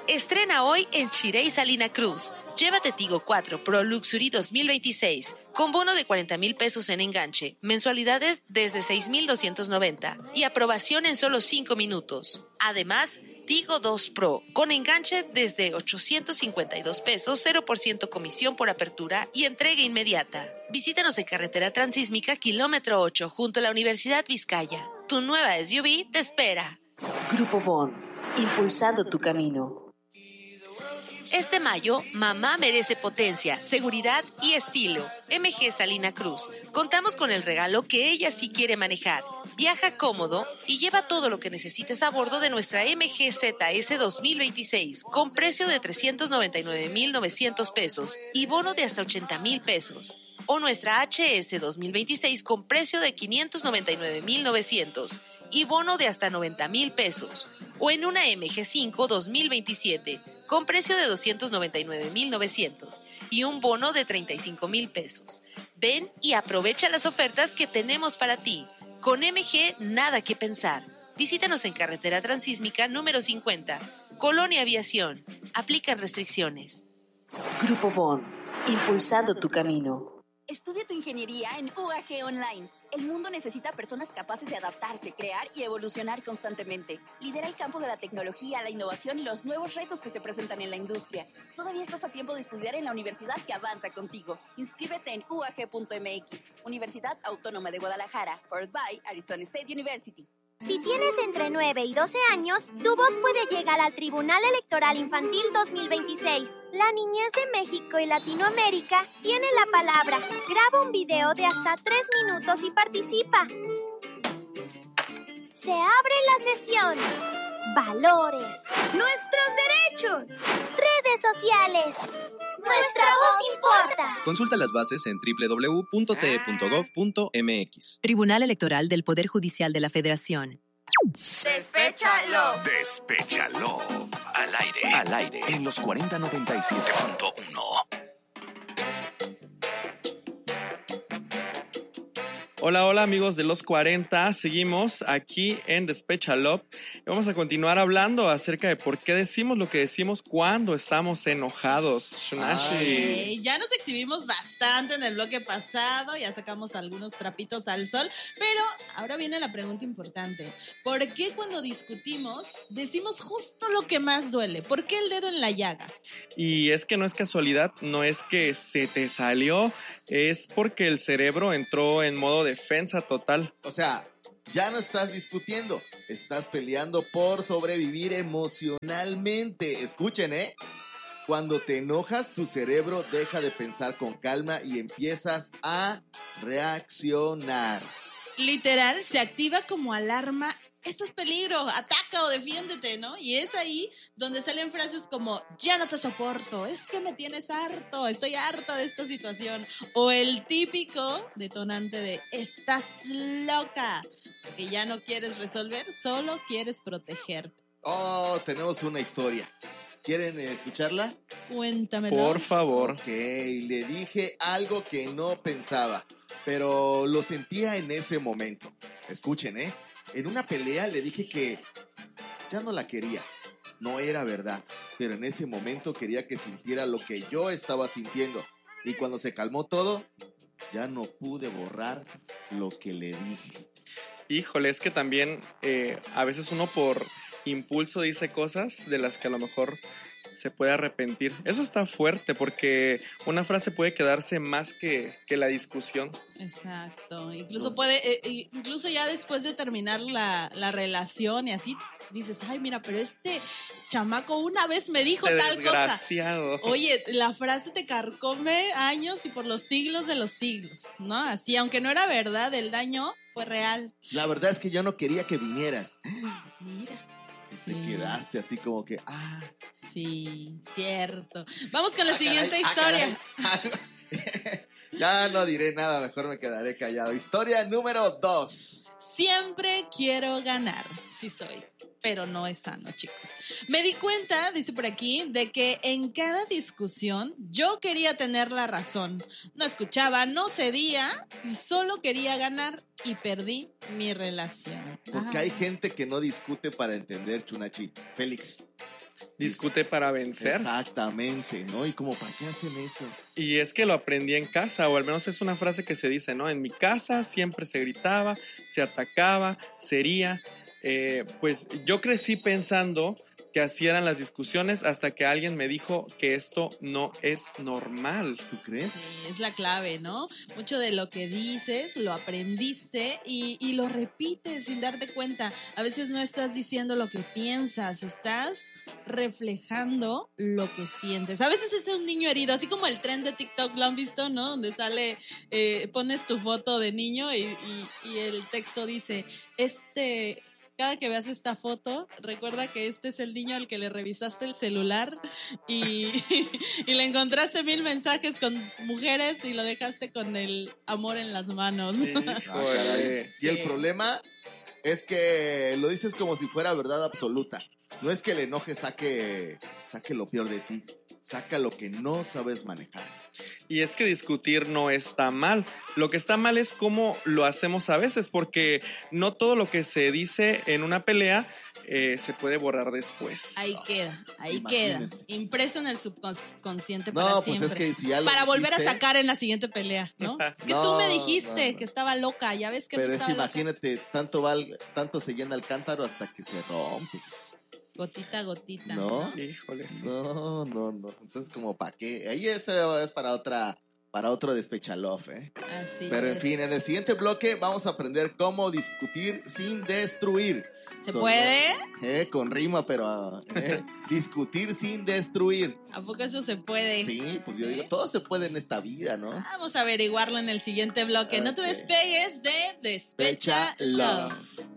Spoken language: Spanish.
Estrena hoy en Chiré y Salina Cruz. Llévate Tigo 4 Pro Luxury 2026 con bono de 40,000 pesos en enganche, mensualidades desde 6,290 y aprobación en solo 5 minutos. Además, Tigo 2 Pro con enganche desde 852 pesos, 0% comisión por apertura y entrega inmediata. Visítanos en Carretera Transísmica, kilómetro 8, junto a la Universidad Vizcaya. Tu nueva SUV te espera. Grupo Bon, impulsando tu camino. Este mayo, mamá merece potencia, seguridad y estilo. MG Salina Cruz. Contamos con el regalo que ella sí quiere manejar. Viaja cómodo y lleva todo lo que necesites a bordo de nuestra MG ZS 2026 con precio de 399,900 pesos y bono de hasta 80,000 pesos. O nuestra HS 2026 con precio de 599,900 y bono de hasta 90,000 pesos. O en una MG5 2027 con precio de 299,900 y un bono de 35,000 pesos. Ven y aprovecha las ofertas que tenemos para ti. Con MG, nada que pensar. Visítanos en Carretera Transísmica número 50, Colonia Aviación. Aplican restricciones. Grupo Bon, impulsando tu camino. Estudia tu ingeniería en UAG Online. El mundo necesita personas capaces de adaptarse, crear y evolucionar constantemente. Lidera el campo de la tecnología, la innovación y los nuevos retos que se presentan en la industria. Todavía estás a tiempo de estudiar en la universidad que avanza contigo. Inscríbete en UAG.mx, Universidad Autónoma de Guadalajara, powered by Arizona State University. Si tienes entre 9 y 12 años, tu voz puede llegar al Tribunal Electoral Infantil 2026. La niñez de México y Latinoamérica tiene la palabra. Graba un video de hasta 3 minutos y participa. Se abre la sesión. Valores. Nuestros derechos. Redes sociales. Nuestra voz importa. Consulta las bases en www.te.gov.mx. Tribunal Electoral del Poder Judicial de la Federación. Despéchalo. Despéchalo. Al aire. En los 4097.1. Hola amigos de los 40, seguimos aquí en Despéchalo y vamos a continuar hablando acerca de por qué decimos lo que decimos cuando estamos enojados. Shunashi. Ya nos exhibimos bastante en el bloque pasado, ya sacamos algunos trapitos al sol, pero ahora viene la pregunta importante. ¿Por qué cuando discutimos decimos justo lo que más duele? ¿Por qué el dedo en la llaga? Y es que no es casualidad, no es que se te salió, es porque el cerebro entró en modo defensa total. O sea, ya no estás discutiendo, estás peleando por sobrevivir emocionalmente. Escuchen, cuando te enojas, tu cerebro deja de pensar con calma y empiezas a reaccionar. Literal, se activa como alarma. Esto es peligro, ataca o defiéndete, ¿no? Y es ahí donde salen frases como, ya no te soporto, es que me tienes harto, estoy harta de esta situación. O el típico detonante de, estás loca, porque ya no quieres resolver, solo quieres protegerte. Oh, tenemos una historia. ¿Quieren escucharla? Cuéntamelo. Por favor. Ok, le dije algo que no pensaba, pero lo sentía en ese momento. Escuchen, En una pelea le dije que ya no la quería. No era verdad, pero en ese momento quería que sintiera lo que yo estaba sintiendo. Y cuando se calmó todo, ya no pude borrar lo que le dije. Híjole, es que también a veces uno por impulso dice cosas de las que a lo mejor se puede arrepentir. Eso está fuerte porque una frase puede quedarse más que la discusión. Exacto. Incluso ya después de terminar la relación y así dices, ay, mira, pero este chamaco una vez me dijo tal desgraciado. Cosa. Oye, la frase te carcome años y por los siglos de los siglos, ¿no? Así, aunque no era verdad, el daño fue real. La verdad es que yo no quería que vinieras. Mira. Te quedaste así como que, Sí, cierto. Vamos con la siguiente historia. Ya no diré nada, mejor me quedaré callado. Historia número 2. Siempre quiero ganar. Sí soy, pero no es sano, chicos. Me di cuenta, dice por aquí, de que en cada discusión yo quería tener la razón. No escuchaba, no cedía y solo quería ganar y perdí mi relación. Porque hay gente que no discute para entender, Chunachi. Félix. Discute para vencer. Exactamente, ¿no? Y como, ¿para qué hacen eso? Y es que lo aprendí en casa, o al menos es una frase que se dice, ¿no? En mi casa siempre se gritaba, se atacaba, se hería. Pues yo crecí pensando que así eran las discusiones hasta que alguien me dijo que esto no es normal. ¿Tú crees? Sí, es la clave, ¿no? Mucho de lo que dices lo aprendiste y lo repites sin darte cuenta. A veces no estás diciendo lo que piensas, estás reflejando lo que sientes. A veces es un niño herido, así como el tren de TikTok, ¿lo han visto, no? Donde sale, pones tu foto de niño y el texto dice, cada que veas esta foto, recuerda que este es el niño al que le revisaste el celular y le encontraste 1000 mensajes con mujeres y lo dejaste con el amor en las manos. Y el problema es que lo dices como si fuera verdad absoluta. No es que el enoje saque lo peor de ti, saca lo que no sabes manejar. Y es que discutir no está mal. Lo que está mal es cómo lo hacemos a veces, porque no todo lo que se dice en una pelea se puede borrar después. Ahí queda, impreso en el subconsciente no, para pues siempre. Es que si ya lo para volver dijiste, a sacar en la siguiente pelea, ¿no? Es que tú me dijiste que estaba loca, ya ves que pero no es que estaba imagínate, tanto se llena el cántaro hasta que se rompe. Gotita a gotita. ¿No? Híjole, sí. No. Entonces, como para qué. Ahí eso es para otro despechalof, ¿eh? Así Pero en es. fin, en el siguiente bloque vamos a aprender cómo discutir sin destruir. ¿Se puede? Con rima, pero discutir sin destruir. ¿A poco eso se puede? Sí, pues yo digo, todo se puede en esta vida, ¿no? Vamos a averiguarlo en el siguiente bloque. No te despegues de Despecha Love.